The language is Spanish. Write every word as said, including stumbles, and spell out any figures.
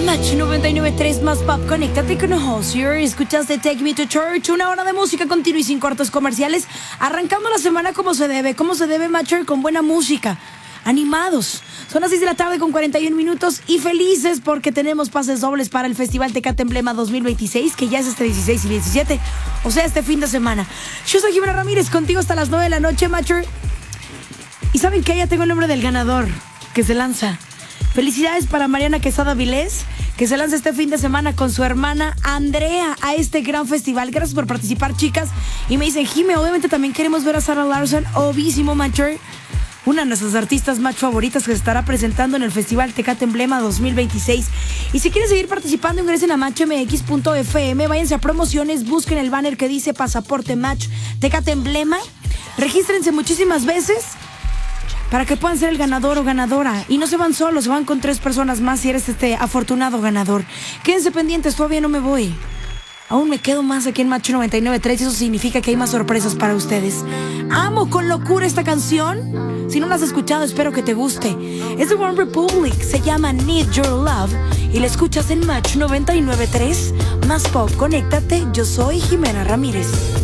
Match noventa y nueve punto tres más pop. Conéctate con Hozier. Escuchaste Take Me to Church. Una hora de música continua y sin cortes comerciales. Arrancando la semana como se debe. Como se debe, Matcher, con buena música. Animados. Son las seis de la tarde con cuarenta y un minutos y felices porque tenemos pases dobles para el Festival Tecate Emblema dos mil veintiséis, que ya es este dieciséis y diecisiete, o sea, este fin de semana. Yo soy Jimena Ramírez, contigo hasta las nueve de la noche, Matcher. Y ¿saben qué? Ya tengo el nombre del ganador que se lanza. Felicidades para Mariana Quesada Vilés, que se lanza este fin de semana con su hermana Andrea a este gran festival. Gracias por participar, chicas. Y me dicen, Jime, obviamente también queremos ver a Sarah Larson, obvísimo, Matcher. Una de nuestras artistas más favoritas que se estará presentando en el Festival Tecate Emblema dos mil veintiséis. Y si quieren seguir participando, ingresen a match m x punto f m, váyanse a promociones, busquen el banner que dice Pasaporte Match Tecate Emblema, regístrense muchísimas veces para que puedan ser el ganador o ganadora. Y no se van solos, se van con tres personas más si eres este afortunado ganador. Quédense pendientes, todavía no me voy. Aún me quedo más aquí en Match noventa y nueve punto tres y eso significa que hay más sorpresas para ustedes. Amo con locura esta canción. Si no la has escuchado, espero que te guste. Es de One Republic, se llama Need Your Love y la escuchas en Match noventa y nueve punto tres. Más pop, conéctate, yo soy Jimena Ramírez.